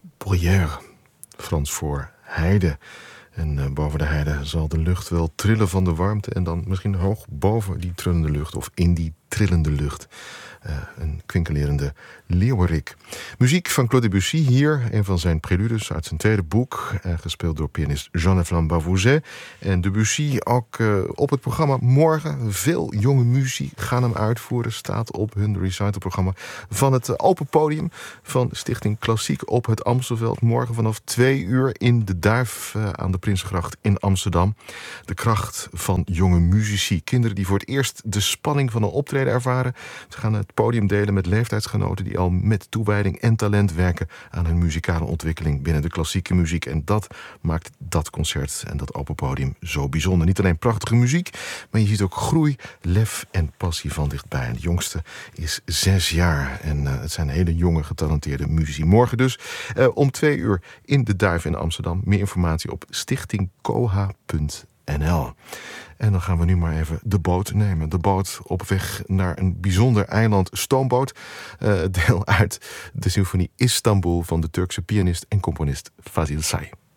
Bruyère, Frans voor heide. En boven de heide zal de lucht wel trillen van de warmte. En dan misschien hoog boven die trillende lucht of in die trillende lucht een kwinkelerende leeuwerik. Muziek van Claude Debussy hier, een van zijn preludes uit zijn tweede boek, gespeeld door pianist Jean-Eflain Bavouzet. En Debussy ook op het programma morgen. Veel jonge muzici gaan hem uitvoeren, staat op hun recitalprogramma van het Open Podium van Stichting Klassiek op het Amstelveld. Morgen vanaf 2 uur in de Duif aan de Prinsengracht in Amsterdam. De kracht van jonge muzici. Kinderen die voor het eerst de spanning van een optreden ervaren. Ze gaan het podium delen met leeftijdsgenoten die al met toewijding en talent werken aan hun muzikale ontwikkeling binnen de klassieke muziek. En dat maakt dat concert en dat open podium zo bijzonder. Niet alleen prachtige muziek, maar je ziet ook groei, lef en passie van dichtbij. En de jongste is 6 jaar en het zijn hele jonge getalenteerde muzici. Morgen dus om 2 uur in de Duif in Amsterdam. Meer informatie op stichtingkoha.nl. En dan gaan we nu maar even de boot nemen. De boot op weg naar een bijzonder eiland, stoomboot. Deel uit de symfonie Istanbul van de Turkse pianist en componist Fazil Say.